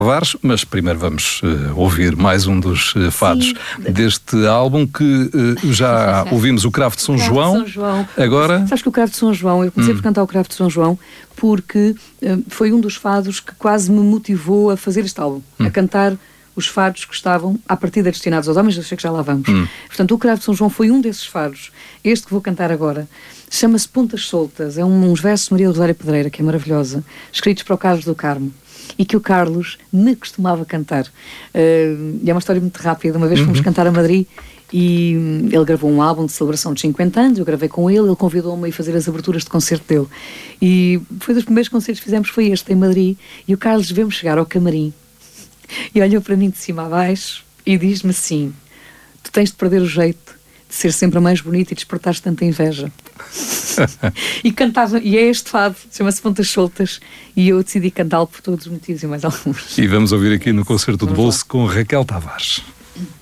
Tavares, mas primeiro vamos ouvir mais um dos fados deste álbum que já ouvimos, o Cravo de São João. Agora... Sabes que o Cravo de São João, eu comecei por cantar o Cravo de São João porque foi um dos fados que quase me motivou a fazer este álbum, a cantar os fados que estavam à partida destinados aos homens, eu sei que já lá vamos. Portanto, o Cravo de São João foi um desses fados. Este que vou cantar agora chama-se Pontas Soltas, é uns versos de Maria Rosário Pedreira, que é maravilhosa, escritos para o Carlos do Carmo, e que o Carlos me costumava cantar. E é uma história muito rápida. Uma vez fomos cantar a Madrid e ele gravou um álbum de celebração de 50 anos, eu gravei com ele convidou-me a ir fazer as aberturas de concerto dele. E foi dos primeiros concertos que fizemos, foi este, em Madrid, e o Carlos vê-me chegar ao camarim e olhou para mim de cima a baixo e diz-me assim: tu tens de perder o jeito de ser sempre a mais bonita e despertares tanta inveja. E cantava, e é este fado, chama-se Pontas Soltas, e eu decidi cantá-lo por todos os motivos e mais alguns. E vamos ouvir aqui no Concerto de Bolso com Raquel Tavares.